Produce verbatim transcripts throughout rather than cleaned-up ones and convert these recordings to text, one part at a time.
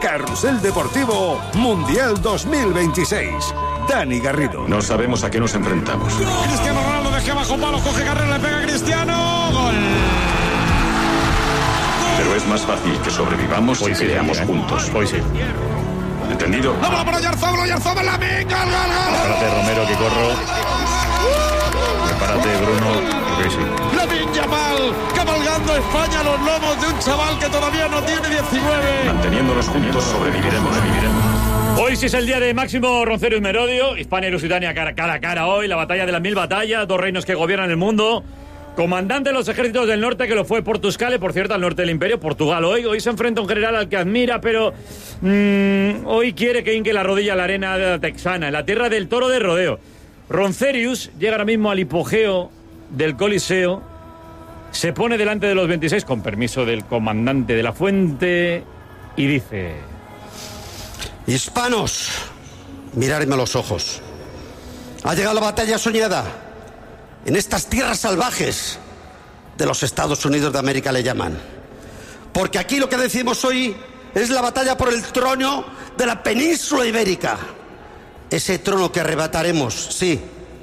Carrusel Deportivo Mundial dos mil veintiséis. Dani Garrido. No sabemos a qué nos enfrentamos. Cristiano Ronaldo desde abajo palo, coge carrera, le pega a Cristiano. Gol. Pero es más fácil que sobrevivamos Hoy y sí, creamos ¿eh? juntos. Hoy sí. ¿Entendido? La bola para Oyarzabal, Oyarzabal, la venga, gol, gol, gol. Prepárate, Romero, que corro. Prepárate, Bruno, porque sí. Lamine Yamal, cabalgando España a los lomos de un chaval que todavía no tiene diecinueve. Manteniéndonos juntos sobreviviremos, viviremos. Hoy sí es el día de Máximo Roncero y Merodio. Hispania y Lusitania cara, cara a cara hoy. La batalla de las mil batallas. Dos reinos que gobiernan el mundo. Comandante de los ejércitos del norte, que lo fue Portuscale, por cierto, al norte del imperio, Portugal. Hoy hoy se enfrenta un general al que admira, pero mmm, hoy quiere que hinque la rodilla a la arena texana, en la tierra del toro de rodeo. Roncerius llega ahora mismo al hipogeo del Coliseo, se pone delante de los veintiséis, con permiso del comandante de la fuente, y dice: Hispanos, miradme a los ojos. Ha llegado la batalla soñada. En estas tierras salvajes de los Estados Unidos de América le llaman. Porque aquí lo que decimos hoy es la batalla por el trono de la península ibérica. Ese trono que arrebataremos, sí,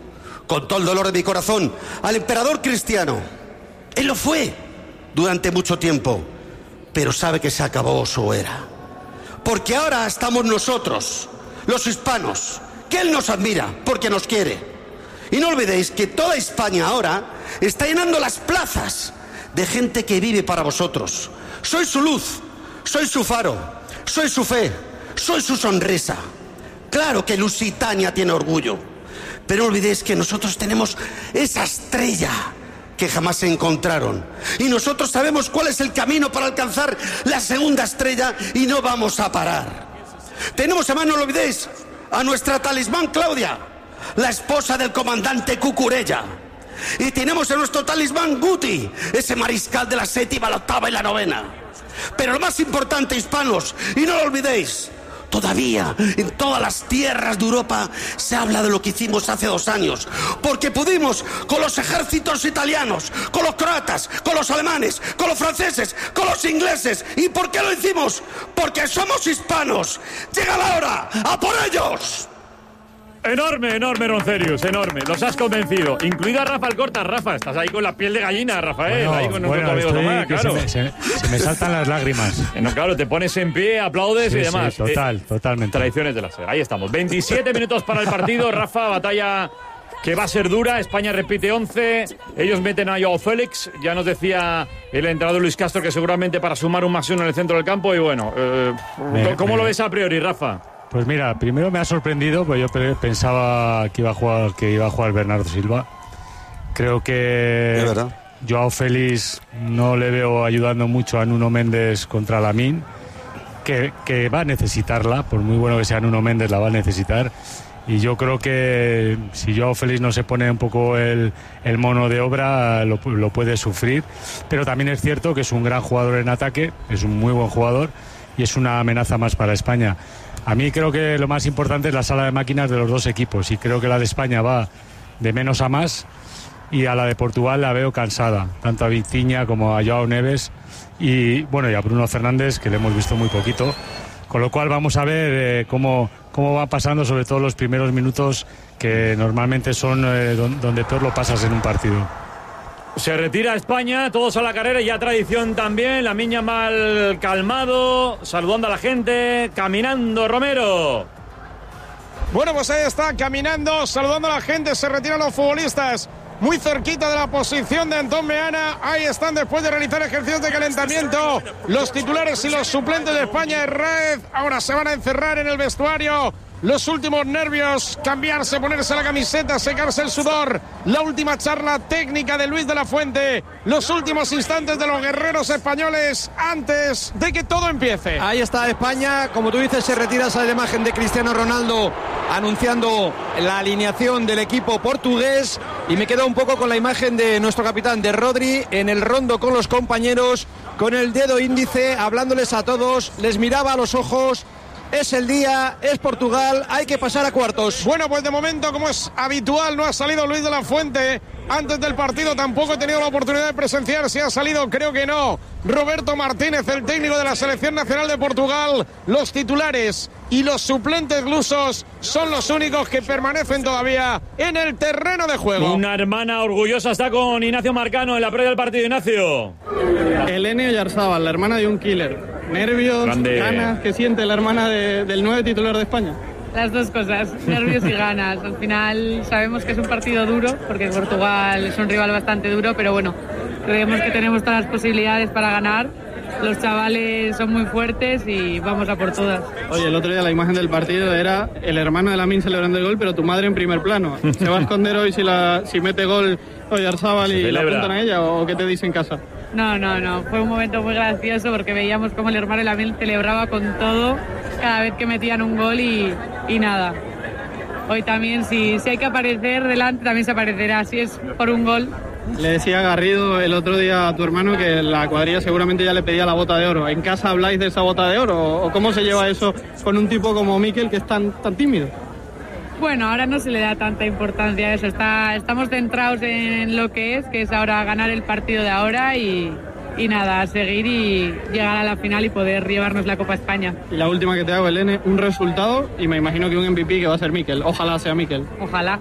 con todo el dolor de mi corazón, al emperador Cristiano. Él lo fue durante mucho tiempo, pero sabe que se acabó su era. Porque ahora estamos nosotros, los hispanos, que él nos admira porque nos quiere. Y no olvidéis que toda España ahora está llenando las plazas de gente que vive para vosotros. Sois su luz, sois su faro, sois su fe, sois su sonrisa. Claro que Lusitania tiene orgullo, pero no olvidéis que nosotros tenemos esa estrella que jamás se encontraron. Y nosotros sabemos cuál es el camino para alcanzar la segunda estrella y no vamos a parar. Tenemos, además, no lo olvidéis, a nuestra talismán Claudia, la esposa del comandante Cucurella. Y tenemos a nuestro talismán Guti, ese mariscal de la séptima, la octava y la novena. Pero lo más importante, hispanos, y no lo olvidéis, todavía en todas las tierras de Europa se habla de lo que hicimos hace dos años. Porque pudimos con los ejércitos italianos, con los croatas, con los alemanes, con los franceses, con los ingleses. ¿Y por qué lo hicimos? Porque somos hispanos. Llega la hora, ¡a por ellos! Enorme, enorme, Roncerius, enorme. Los has convencido. Incluida Rafa Alcorta. Rafa, estás ahí con la piel de gallina, Rafael. Bueno, ahí con bueno, nuestro amigo Tomás, claro. Se me, se, se me saltan las lágrimas. No, claro, te pones en pie, aplaudes Sí, y demás. sí, total, eh, totalmente. Tradiciones de la serie. Ahí estamos. veintisiete minutos para el partido. Rafa, batalla que va a ser dura. España repite once. Ellos meten a Joao Félix. Ya nos decía el entrenador Luis Castro que seguramente para sumar un más uno en el centro del campo. Y bueno, eh, me, ¿cómo me... lo ves a priori, Rafa? Pues mira, primero me ha sorprendido, pues yo pensaba que iba a jugar, que iba a jugar Bernardo Silva. Creo que Joao Félix no le veo ayudando mucho a Nuno Méndez contra Lamine, que, que va a necesitarla, por muy bueno que sea Nuno Méndez, la va a necesitar. Y yo creo que si Joao Félix no se pone un poco el, el mono de obra, lo, lo puede sufrir. Pero también es cierto que es un gran jugador en ataque, es un muy buen jugador y es una amenaza más para España. A mí creo que lo más importante es la sala de máquinas de los dos equipos y creo que la de España va de menos a más y a la de Portugal la veo cansada, tanto a Vitinha como a Joao Neves y bueno y a Bruno Fernández, que le hemos visto muy poquito, con lo cual vamos a ver eh, cómo, cómo va pasando, sobre todo los primeros minutos que normalmente son eh, donde peor lo pasas en un partido. Se retira España, todos a la carrera, ya tradición también, Lamine Yamal calmado, saludando a la gente, caminando Romero. Bueno, pues ahí está, caminando, saludando a la gente, se retiran los futbolistas muy cerquita de la posición de Antón Meana. Ahí están después de realizar ejercicios de calentamiento los titulares y los suplentes de España. Herrez ahora se van a encerrar en el vestuario. Los últimos nervios, cambiarse, ponerse la camiseta, secarse el sudor. La última charla técnica de Luis de la Fuente. Los últimos instantes de los guerreros españoles antes de que todo empiece. Ahí está España, como tú dices, se retira esa imagen de Cristiano Ronaldo anunciando la alineación del equipo portugués. Y me quedo un poco con la imagen de nuestro capitán, de Rodri, en el rondo con los compañeros, con el dedo índice, hablándoles a todos. Les miraba a los ojos es el día, es Portugal, hay que pasar a cuartos. Bueno, pues de momento, como es habitual, no ha salido Luis de la Fuente. Antes del partido tampoco he tenido la oportunidad de presenciar si ha salido, creo que no, Roberto Martínez, el técnico de la Selección Nacional de Portugal. Los titulares y los suplentes lusos son los únicos que permanecen todavía en el terreno de juego. Una hermana orgullosa está con Ignacio Marcano en la previa del partido. Ignacio. Eleni Oyarzábal, la hermana de un killer. Nervios, Grande. ganas, ¿qué siente la hermana de, del nueve titular de España? Las dos cosas, nervios y ganas. Al final sabemos que es un partido duro, porque Portugal es un rival bastante duro, pero bueno, creemos que tenemos todas las posibilidades para ganar. Los chavales son muy fuertes y vamos a por todas. Oye, el otro día la imagen del partido era el hermano de Lamine celebrando el gol, pero tu madre en primer plano. ¿Se va a esconder hoy si, la, si mete gol Oyarzábal y la apuntan a ella, o qué te dice en casa? No, no, no, fue un momento muy gracioso porque veíamos cómo el hermano de Lamine celebraba con todo cada vez que metían un gol y, y nada. Hoy también, si, si hay que aparecer delante, también se aparecerá. Si es por un gol. Le decía Garrido el otro día a tu hermano que la cuadrilla seguramente ya le pedía la bota de oro. ¿En casa habláis de esa bota de oro? ¿O cómo se lleva eso con un tipo como Mikel, que es tan, tan tímido? Bueno, ahora no se le da tanta importancia a eso. Está, estamos centrados en lo que es, que es ahora ganar el partido de ahora y, y nada, seguir y llegar a la final y poder llevarnos la Copa España. Y la última que te hago, Elene, un resultado y me imagino que un M V P que va a ser Mikel. Ojalá sea Mikel. Ojalá.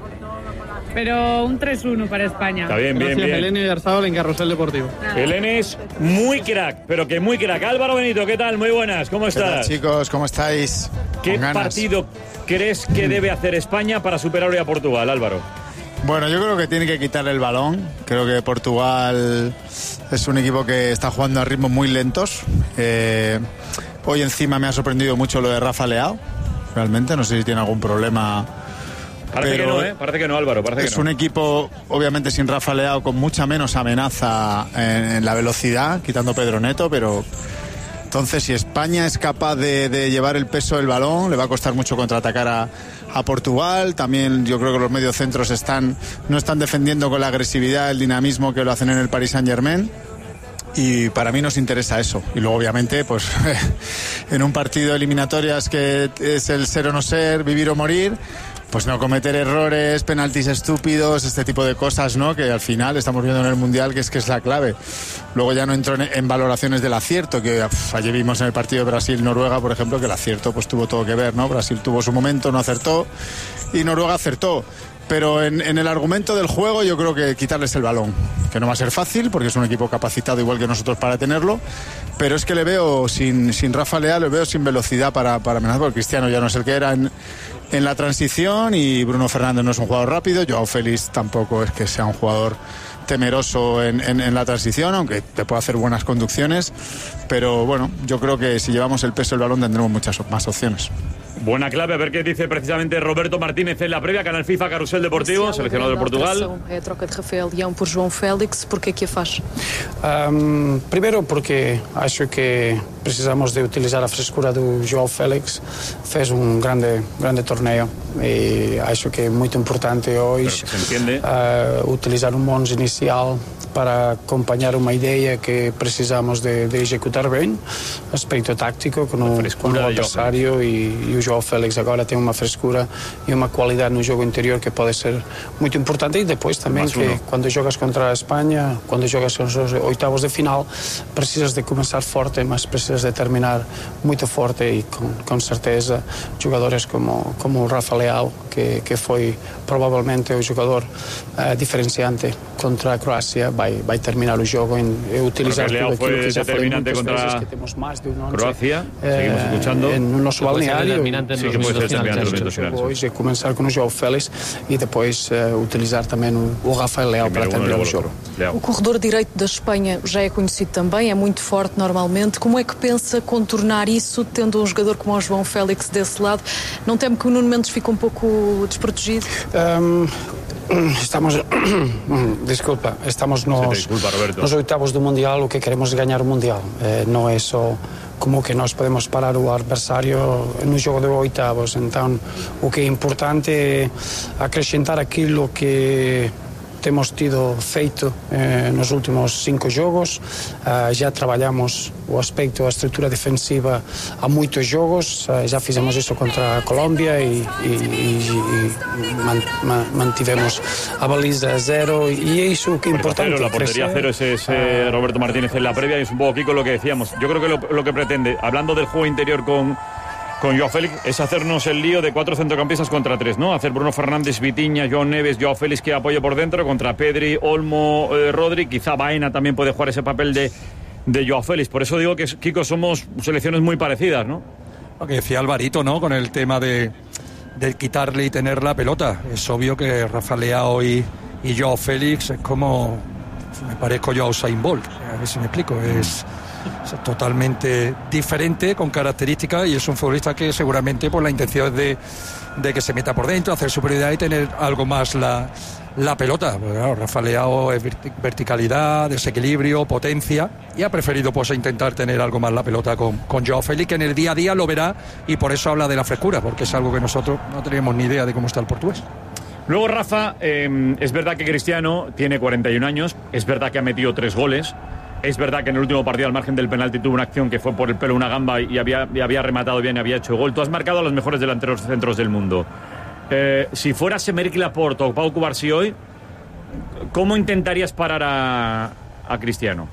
Pero un tres uno para España. Está bien, bien, Gracias, bien. Elene Oyarzábal en Carrusel Deportivo. Elene es muy crack, pero que muy crack. Álvaro Benito, ¿qué tal? Muy buenas, ¿cómo estás? ¿Qué tal, chicos? ¿Cómo estáis? ¿Qué Con ganas. partido crees que debe hacer España para superar hoy a Portugal, Álvaro? Bueno, yo creo que tiene que quitarle el balón. Creo que Portugal es un equipo que está jugando a ritmos muy lentos. Eh, hoy encima me ha sorprendido mucho lo de Rafa Leao. Realmente, no sé si tiene algún problema. Parece pero que no, ¿eh? Parece que no, Álvaro, parece es que no. un equipo, obviamente, sin Rafa Leao, con mucha menos amenaza en, en la velocidad, quitando Pedro Neto, pero... Entonces, si España es capaz de, de llevar el peso del balón, le va a costar mucho contraatacar a, a Portugal. También yo creo que los mediocentros están, no están defendiendo con la agresividad, el dinamismo que lo hacen en el Paris Saint-Germain. Y para mí nos interesa eso. Y luego, obviamente, pues en un partido de eliminatorias que es el ser o no ser, vivir o morir, pues no cometer errores, penaltis estúpidos, este tipo de cosas, ¿no? Que al final estamos viendo en el Mundial que es que es la clave. Luego ya no entro en, en valoraciones del acierto, que uf, ayer vimos en el partido de Brasil-Noruega, por ejemplo, que el acierto pues tuvo todo que ver, ¿no? Brasil tuvo su momento, no acertó, y Noruega acertó. Pero en, en el argumento del juego yo creo que quitarles el balón, que no va a ser fácil porque es un equipo capacitado igual que nosotros para tenerlo, pero es que le veo sin, sin Rafa Leao, le veo sin velocidad para, para amenazar, porque Cristiano ya no es el que era en, en la transición y Bruno Fernández no es un jugador rápido, Joao Félix tampoco es que sea un jugador temeroso en, en, en la transición, aunque te puede hacer buenas conducciones, pero bueno, yo creo que si llevamos el peso del balón tendremos muchas más opciones. Buena clave, a ver qué dice precisamente Roberto Martínez en la previa, Canal FIFA, Carrusel Deportivo, seleccionado de Portugal. É a troca de Rafael Leão por João Félix, ¿por qué que a faz? Um, primeiro porque acho que precisamos de utilizar a frescura do João Félix, fez um grande, grande torneio e acho que é muito importante hoje uh, utilizar um onze inicial para acompanhar uma ideia que precisamos de, de executar bem, aspecto tático com o, com o adversário e, e o João Félix agora tem uma frescura e uma qualidade no jogo interior que pode ser muito importante e depois também que quando jogas contra a Espanha, quando jogas com os oitavos de final, precisas de começar forte, mas precisas de terminar muito forte e com, com certeza jogadores como, como o Rafa Leao, que, que foi provavelmente o jogador uh, diferenciante contra a Croácia, vai, vai terminar o jogo em utilizar tudo aquilo que já falei muitas vezes, que temos mais de um onze Croácia, seguimos escuchando. Eh, no nosso balneário. Sí, que puede ser determinante en los minutos finales. Hoje é começar com o João Félix e depois uh, utilizar também o, o Rafael Leao para terminar o jogo. O corredor direito da Espanha já é conhecido também, é muito forte normalmente. Como é que pensa contornar isso, tendo um jogador como o João Félix desse lado? Não teme que o Nuno Mendes fique um pouco desprotegido? Um, Estamos, desculpa, estamos nos, disculpa, nos oitavos do Mundial, o que queremos é ganhar o Mundial. Eh, não é só como que nós podemos parar o adversário no jogo de oitavos. Então, o que é importante é acrescentar aquilo que temos tido feito eh, nos últimos cinco jogos. Uh, já trabalhamos o aspecto, a estrutura defensiva há muitos jogos. Uh, já fizemos isso contra a Colômbia e, e, e, e man, man, mantivemos a baliza a cero y eso que es importante. Cero, la portería cero es ese uh, Roberto Martínez en la previa y es un poco Kiko lo que decíamos. Yo creo que lo, lo que pretende, hablando del juego interior con con Joao Félix, es hacernos el lío de cuatro centrocampistas contra tres, ¿no? Hacer Bruno Fernández, Vitinha, Joao Neves, Joao Félix que apoye por dentro contra Pedri, Olmo, eh, Rodri. Quizá Baena también puede jugar ese papel de, de Joao Félix. Por eso digo que, Kiko, somos selecciones muy parecidas, ¿no? Lo que decía Alvarito, ¿no? Con el tema de, de quitarle y tener la pelota. Es obvio que Rafa Leao y, y Joao Félix es como... Me parezco yo a Usain Bolt, a ver si me explico. Es... Es totalmente diferente, con características, y es un futbolista que seguramente pues, la intención es de, de que se meta por dentro, hacer superioridad y tener algo más la, la pelota. Porque, claro, Rafa Leao es verticalidad, desequilibrio, potencia, y ha preferido pues, intentar tener algo más la pelota con, con Joao Félix, que en el día a día lo verá, y por eso habla de la frescura, porque es algo que nosotros no tenemos ni idea de cómo está el portugués. Luego, Rafa, eh, es verdad que Cristiano tiene cuarenta y un años, es verdad que ha metido tres goles. Es verdad que en el último partido, al margen del penalti, tuvo una acción que fue por el pelo una gamba y había, y había rematado bien y había hecho gol. Tú has marcado a los mejores delanteros centros del mundo. Eh, si fueras Aymeric Laporte o Pau Cubarsí hoy, ¿cómo intentarías parar a, a Cristiano?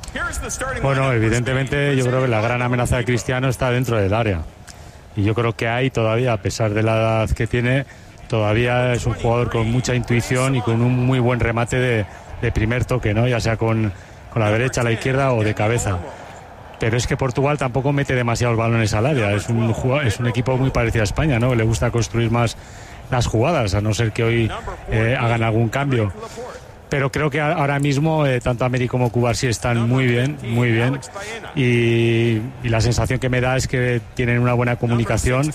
Bueno, evidentemente yo creo que la gran amenaza de Cristiano está dentro del área. Y yo creo que ahí todavía, a pesar de la edad que tiene, todavía es un jugador con mucha intuición y con un muy buen remate de, de primer toque, ¿no? Ya sea con... con la derecha, la izquierda o de cabeza. Pero es que Portugal tampoco mete demasiados balones al área. Es un, es un equipo muy parecido a España, ¿no? Le gusta construir más las jugadas, a no ser que hoy eh, hagan algún cambio. Pero creo que ahora mismo eh, tanto Aymeric como Cubarsí están muy bien, muy bien. Y, y la sensación que me da es que tienen una buena comunicación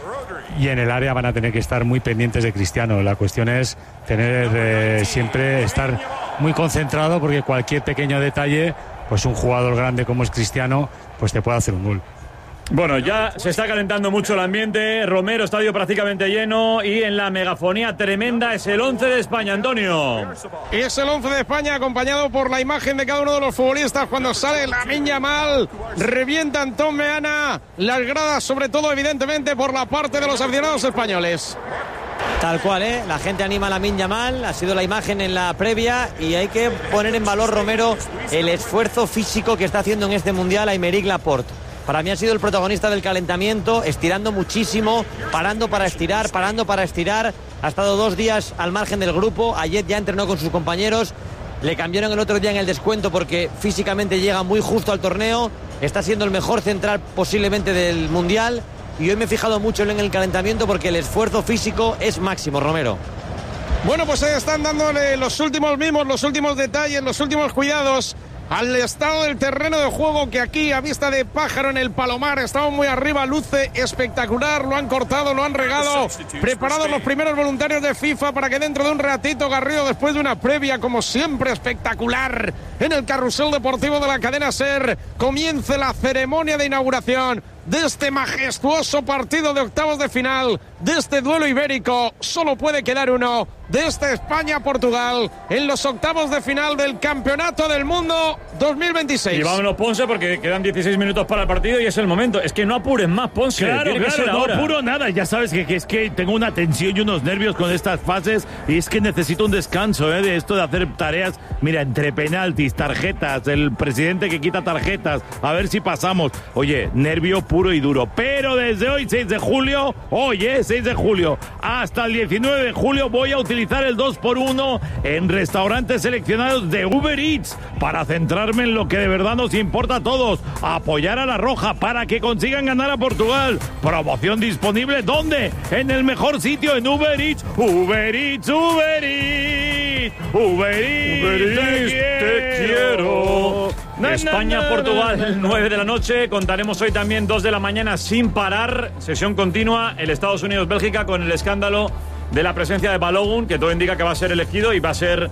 y en el área van a tener que estar muy pendientes de Cristiano. La cuestión es tener eh, siempre estar muy concentrado, porque cualquier pequeño detalle, pues un jugador grande como es Cristiano, pues te puede hacer un gol. Bueno, ya se está calentando mucho el ambiente. Romero, estadio prácticamente lleno, y en la megafonía tremenda es el once de España, Antonio. Es el once de España, acompañado por la imagen de cada uno de los futbolistas cuando sale Lamine Yamal. Revienta Antón Meana las gradas, sobre todo evidentemente por la parte de los aficionados españoles. Tal cual, ¿eh? La gente anima a Lamine Yamal, ha sido la imagen en la previa, y hay que poner en valor, Romero, el esfuerzo físico que está haciendo en este Mundial Aymeric Laporte. Para mí ha sido el protagonista del calentamiento, estirando muchísimo, parando para estirar, parando para estirar. Ha estado dos días al margen del grupo, ayer ya entrenó con sus compañeros, le cambiaron el otro día en el descuento porque físicamente llega muy justo al torneo, está siendo el mejor central posiblemente del Mundial, y hoy me he fijado mucho en el calentamiento porque el esfuerzo físico es máximo, Romero. Bueno, pues ahí están dándole los últimos mimos, los últimos detalles, los últimos cuidados al estado del terreno de juego, que aquí a vista de pájaro en el Palomar estamos muy arriba, luce espectacular, lo han cortado, lo han regado, preparados los primeros voluntarios de FIFA para que dentro de un ratito Garrido, después de una previa como siempre espectacular en el carrusel deportivo de la cadena SER, comience la ceremonia de inauguración de este majestuoso partido de octavos de final, de este duelo ibérico. Solo puede quedar uno, de este España-Portugal en los octavos de final del Campeonato del Mundo dos mil veintiséis. Y vámonos, Ponce, porque quedan dieciséis minutos para el partido y es el momento. Es que no apures más, Ponce. Claro, Tiene que claro, ser no ahora. apuro nada. Ya sabes que, que es que tengo una tensión y unos nervios con estas fases, y es que necesito un descanso, ¿eh? De esto de hacer tareas, mira, entre penaltis, tarjetas, el presidente que quita tarjetas, a ver si pasamos. Oye, nervio puro y duro. Pero desde hoy, seis de julio, oye, seis de julio, hasta el diecinueve de julio voy a utilizar el dos por uno en restaurantes seleccionados de Uber Eats para centrarme en lo que de verdad nos importa a todos, apoyar a la Roja para que consigan ganar a Portugal. Promoción disponible, ¿dónde? En el mejor sitio, en Uber Eats. Uber Eats, Uber Eats, Uber Eats, Uber Eats, te quiero. España-Portugal, nueve de la noche. Contaremos hoy también dos de la mañana sin parar. Sesión continua, el Estados Unidos-Bélgica, con el escándalo de la presencia de Balogun, que todo indica que va a ser elegido y va a ser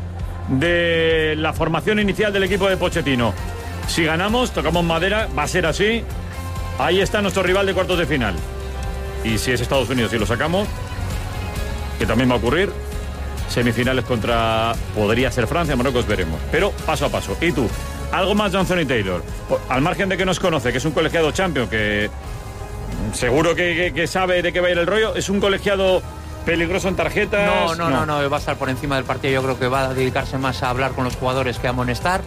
de la formación inicial del equipo de Pochettino. Si ganamos, tocamos madera, va a ser así. Ahí está nuestro rival de cuartos de final. Y si es Estados Unidos y lo sacamos, que también va a ocurrir, semifinales contra, podría ser Francia, Marruecos, veremos. Pero paso a paso. ¿Y tú? ¿Algo más de Anthony Taylor? Al margen de que nos conoce, que es un colegiado champion, que seguro que, que, que sabe de qué va a ir el rollo, ¿es un colegiado peligroso en tarjetas? No, no, no, no, no, va a estar por encima del partido. Yo creo que va a dedicarse más a hablar con los jugadores que a amonestar.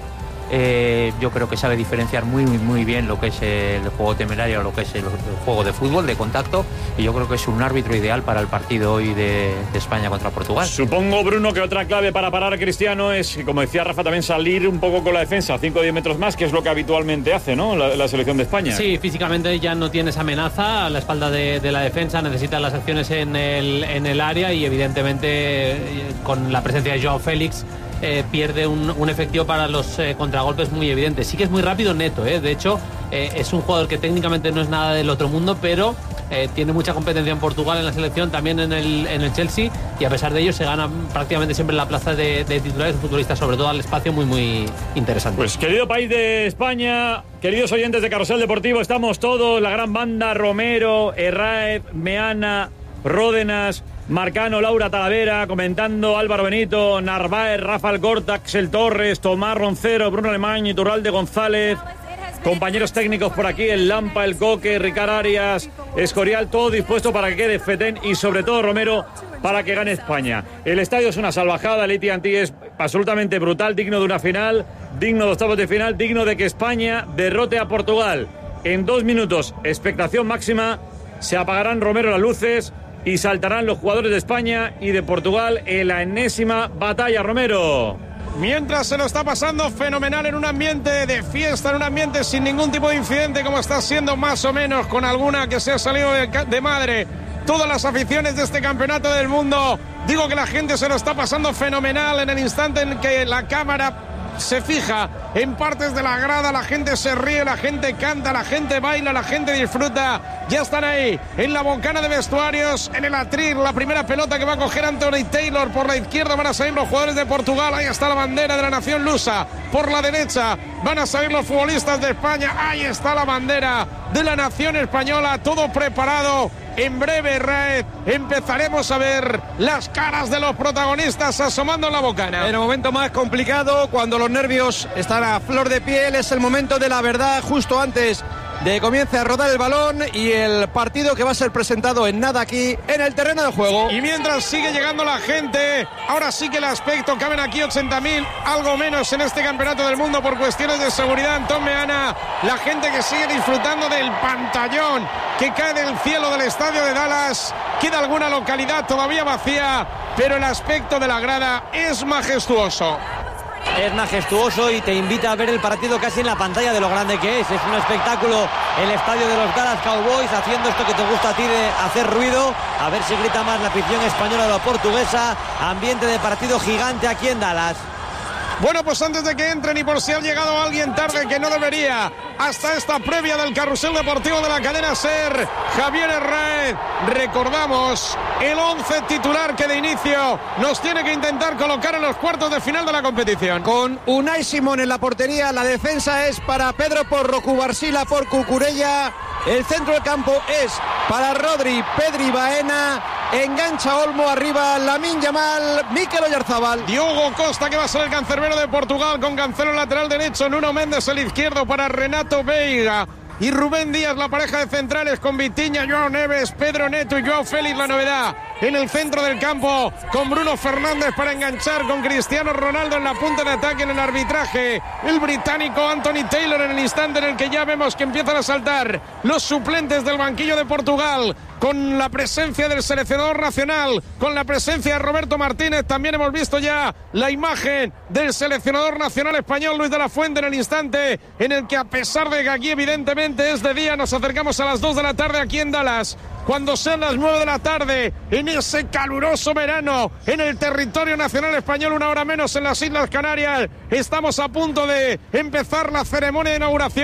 Eh, yo creo que sabe diferenciar muy, muy, muy bien lo que es el juego temerario, lo que es el, el juego de fútbol, de contacto, y yo creo que es un árbitro ideal para el partido hoy de, de España contra Portugal. Supongo, Bruno, que otra clave para parar a Cristiano es, como decía Rafa, también salir un poco con la defensa, cinco o diez metros más, que es lo que habitualmente hace, ¿no?, la, la selección de España. Sí, físicamente ya no tienes amenaza a la espalda de, de la defensa, necesita las acciones en el, en el área y evidentemente con la presencia de Joao Félix Eh, pierde un, un efectivo para los eh, contragolpes muy evidente. Sí que es muy rápido Neto, eh. de hecho eh, es un jugador que técnicamente no es nada del otro mundo, pero eh, tiene mucha competencia en Portugal, en la selección, también en el, en el Chelsea, y a pesar de ello se gana prácticamente siempre la plaza de, de titulares, futbolistas, sobre todo al espacio, muy muy interesante. Pues querido país de España, queridos oyentes de Carrusel Deportivo, estamos todos, la gran banda, Romero, Herráez, Meana, Ródenas, Marcano, Laura Talavera, comentando Álvaro Benito, Narváez, Rafa Alcorta, Axel Torres, Tomás Roncero, Bruno Alemán, Iturralde González, compañeros técnicos por aquí, el Lampa, el Coque, Ricard Arias, Escorial, todo dispuesto para que quede Fetén y sobre todo Romero para que gane España. El estadio es una salvajada, el A T and T es absolutamente brutal, digno de una final, digno de octavos de final, digno de que España derrote a Portugal. En dos minutos, expectación máxima, se apagarán, Romero, las luces y saltarán los jugadores de España y de Portugal en la enésima batalla, Romero. Mientras se lo está pasando fenomenal en un ambiente de fiesta, en un ambiente sin ningún tipo de incidente, como está siendo más o menos con alguna que se ha salido de, de madre. Todas las aficiones de este campeonato del mundo, digo que la gente se lo está pasando fenomenal en el instante en que la cámara se fija en partes de la grada, la gente se ríe, la gente canta, la gente baila, la gente disfruta. Ya están ahí en la boncana de vestuarios, en el atril, la primera pelota que va a coger Anthony Taylor. Por la izquierda van a salir los jugadores de Portugal, ahí está la bandera de la nación lusa. Por la derecha van a salir los futbolistas de España, ahí está la bandera de la nación española, todo preparado. En breve, Raed, empezaremos a ver las caras de los protagonistas asomando en la bocana. En el momento más complicado, cuando los nervios están a flor de piel, es el momento de la verdad, justo antes de que comience a rodar el balón y el partido que va a ser presentado en nada aquí en el terreno de juego. Y mientras sigue llegando la gente, ahora sí que el aspecto, caben aquí ochenta mil, algo menos en este campeonato del mundo por cuestiones de seguridad. Antón Meana, la gente que sigue disfrutando del pantallón que cae del cielo del estadio de Dallas. Queda alguna localidad todavía vacía, pero el aspecto de la grada es majestuoso. Es majestuoso y te invita a ver el partido casi en la pantalla de lo grande que es. Es un espectáculo el estadio de los Dallas Cowboys, haciendo esto que te gusta a ti de hacer ruido. A ver si grita más la afición española o la portuguesa. Ambiente de partido gigante aquí en Dallas. Bueno, pues antes de que entren y por si ha llegado alguien tarde que no debería, hasta esta previa del carrusel deportivo de la cadena SER, Javier Herráez, recordamos el once titular que de inicio nos tiene que intentar colocar en los cuartos de final de la competición. Con Unai Simón en la portería, la defensa es para Pedro Porro, Cubarsila por Cucurella, el centro del campo es para Rodri, Pedri, Baena, engancha Olmo, arriba Lamine Yamal, Mikel Oyarzabal. Diogo Costa, que va a ser el cancerbero de Portugal, con Cancelo lateral derecho, Nuno Méndez el izquierdo para Renato Veiga y Rubén Díaz, la pareja de centrales con Vitinha, Joao Neves, Pedro Neto y Joao Félix, la novedad en el centro del campo, con Bruno Fernández para enganchar, con Cristiano Ronaldo en la punta de ataque. En el arbitraje el británico Anthony Taylor, en el instante en el que ya vemos que empiezan a saltar los suplentes del banquillo de Portugal, con la presencia del seleccionador nacional, con la presencia de Roberto Martínez. También hemos visto ya la imagen del seleccionador nacional español, Luis de la Fuente, en el instante en el que, a pesar de que aquí evidentemente es de día, nos acercamos a las dos de la tarde aquí en Dallas, cuando sean las nueve de la tarde, en ese caluroso verano, en el territorio nacional español, una hora menos en las Islas Canarias. Estamos a punto de empezar la ceremonia de inauguración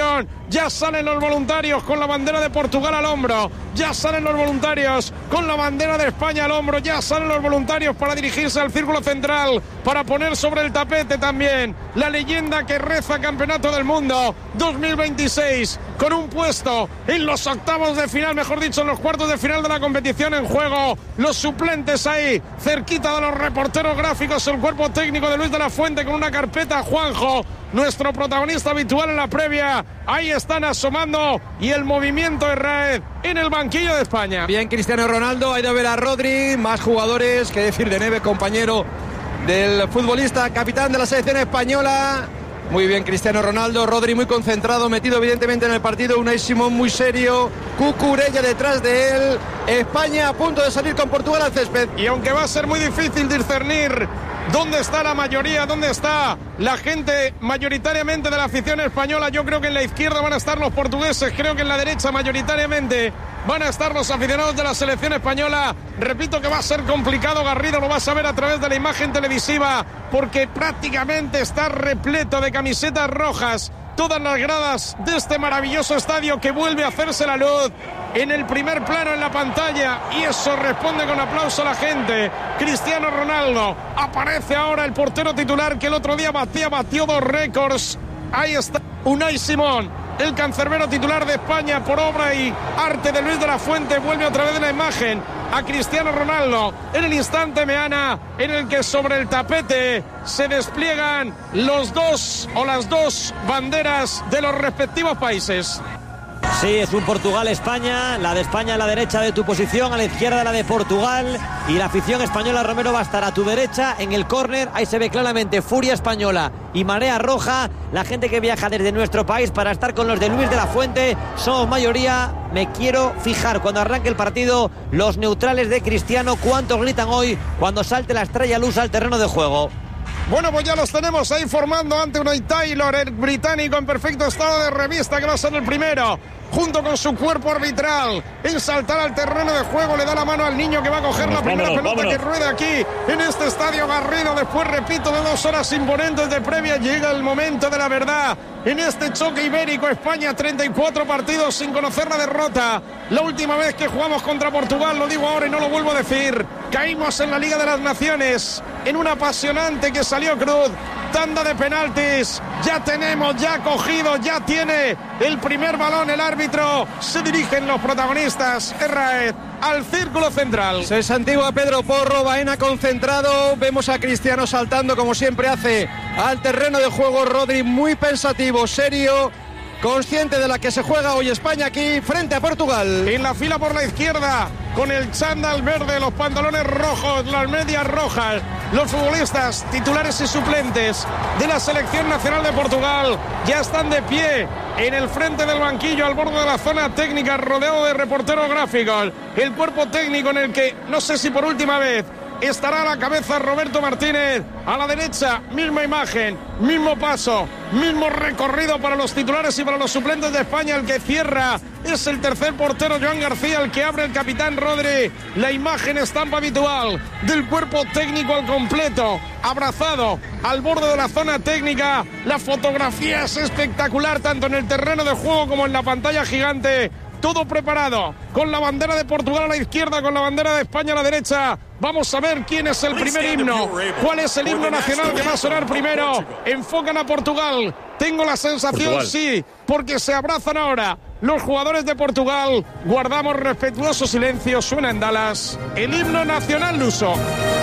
Ya salen los voluntarios con la bandera de Portugal al hombro. Ya salen los voluntarios con la bandera de España al hombro. Ya salen los voluntarios para dirigirse al círculo central, para poner sobre el tapete también la leyenda que reza Campeonato del Mundo dos mil veintiséis, con un puesto en los octavos de final, mejor dicho, en los cuartos de final de la competición en juego. Los suplentes ahí, cerquita de los reporteros gráficos, el cuerpo técnico de Luis de la Fuente con una carpeta. Juanjo, nuestro protagonista habitual en la previa, ahí están asomando, y el movimiento de Raed en el banquillo de España. Bien, Cristiano Ronaldo, ha ido a ver a Rodri, más jugadores, qué decir de Neves, compañero del futbolista, capitán de la selección española. Muy bien, Cristiano Ronaldo, Rodri muy concentrado, metido evidentemente en el partido, Unai Simón muy serio, Cucurella detrás de él, España a punto de salir con Portugal al césped. Y aunque va a ser muy difícil discernir dónde está la mayoría, dónde está la gente mayoritariamente de la afición española, yo creo que en la izquierda van a estar los portugueses, creo que en la derecha mayoritariamente van a estar los aficionados de la selección española. Repito que va a ser complicado, Garrido lo vas a ver a través de la imagen televisiva, porque prácticamente está repleto de camisetas rojas todas las gradas de este maravilloso estadio, que vuelve a hacerse la luz en el primer plano en la pantalla, y eso responde con aplauso a la gente. Cristiano Ronaldo, aparece ahora el portero titular que el otro día batía, batió dos récords. Ahí está Unai Simón, el cancerbero titular de España por obra y arte de Luis de la Fuente. Vuelve otra vez en la imagen a Cristiano Ronaldo en el instante meana en el que sobre el tapete se despliegan los dos o las dos banderas de los respectivos países. Sí, es un Portugal-España, la de España a la derecha de tu posición, a la izquierda la de Portugal, y la afición española, Romero, va a estar a tu derecha en el córner. Ahí se ve claramente furia española y marea roja, la gente que viaja desde nuestro país para estar con los de Luis de la Fuente. Somos mayoría. Me quiero fijar cuando arranque el partido los neutrales de Cristiano, cuántos gritan hoy cuando salte la estrella luz al terreno de juego. Bueno, pues ya los tenemos ahí formando ante Unai Taylor, el británico en perfecto estado de revista, que va a ser el primero, junto con su cuerpo arbitral, en saltar al terreno de juego. Le da la mano al niño que va a coger vámonos, la primera vámonos, pelota vámonos. que rueda aquí en este estadio Garrido. Después, repito, de dos horas imponentes de previa, llega el momento de la verdad en este choque ibérico. España, treinta y cuatro partidos sin conocer la derrota. La última vez que jugamos contra Portugal, lo digo ahora y no lo vuelvo a decir, caímos en la Liga de las Naciones en un apasionante que salió cruz. Tanda de penaltis, ya tenemos, ya cogido, ya tiene el primer balón el árbitro. Se dirigen los protagonistas, Raed, al círculo central. Se santigua Pedro Porro, Baena concentrado. Vemos a Cristiano saltando como siempre hace al terreno de juego. Rodri muy pensativo, serio, consciente de la que se juega hoy España aquí frente a Portugal. En la fila por la izquierda, con el chándal verde, los pantalones rojos, las medias rojas, los futbolistas titulares y suplentes de la selección nacional de Portugal ya están de pie en el frente del banquillo, al borde de la zona técnica, rodeado de reporteros gráficos. El cuerpo técnico en el que, no sé si por última vez, estará a la cabeza Roberto Martínez. A la derecha, misma imagen, mismo paso, mismo recorrido para los titulares y para los suplentes de España. El que cierra es el tercer portero, Joan García, el que abre el capitán Rodri. La imagen estampa habitual del cuerpo técnico al completo, abrazado al borde de la zona técnica. La fotografía es espectacular, tanto en el terreno de juego como en la pantalla gigante. Todo preparado, con la bandera de Portugal a la izquierda, con la bandera de España a la derecha. Vamos a ver quién es el primer himno, cuál es el himno nacional que va a sonar primero. Enfocan a Portugal, tengo la sensación, Portugal. Sí, porque se abrazan ahora los jugadores de Portugal. Guardamos respetuoso silencio, suena en Dallas el himno nacional luso.